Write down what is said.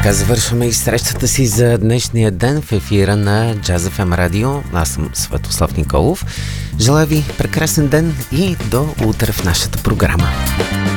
Така завършваме и срещата си за днешния ден в ефира на Jazz FM Radio. Аз съм Светослав Николов. Желая ви прекрасен ден и до утре в нашата програма.